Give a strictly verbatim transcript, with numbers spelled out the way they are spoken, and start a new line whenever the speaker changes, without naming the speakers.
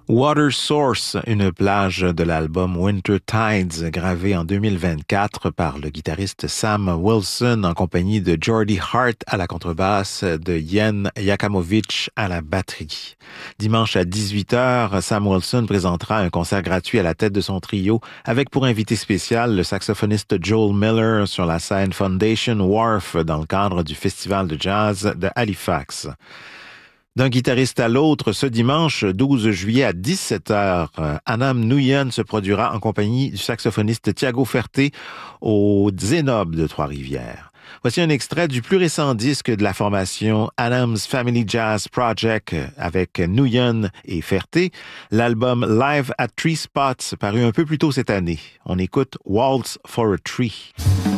Water Source, une plage de l'album Winter Tides, gravé en deux mille vingt-quatre par le guitariste Sam Wilson en compagnie de Geordie Hart à la contrebasse, de Jen Jakomovic à la batterie. Dimanche à dix-huit heures, Sam Wilson présentera un concert gratuit à la tête de son trio avec pour invité spécial le saxophoniste Joel Miller sur la scène Foundation Wharf dans le cadre du Festival de jazz de Halifax. D'un guitariste à l'autre, ce dimanche douze juillet à dix-sept heures, Anam Nguyen se produira en compagnie du saxophoniste Thiago Ferté au Zénob de Trois-Rivières. Voici un extrait du plus récent disque de la formation Anam's Family Jazz Project avec Nguyen et Ferté, l'album Live at Three Spots paru un peu plus tôt cette année. On écoute Waltz for a Tree.